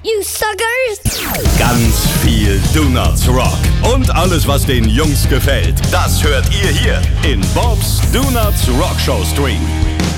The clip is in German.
you suckers! Ganz viel Donuts Rock und alles, was den Jungs gefällt, das hört ihr hier in Bobs Donuts Rock Show Stream.